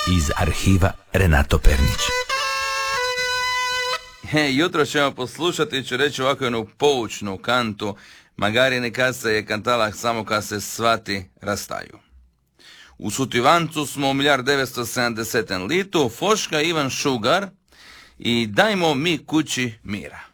iz arhiva Renato Pernić. Jutro ćemo poslušati, ću reći ovako jednu poučnu kantu, magari neka se je kantala samo kad se svati rastaju. U Sutivancu smo u 1970. litu, Foška Ivan Šugar i dajmo mi kući mira.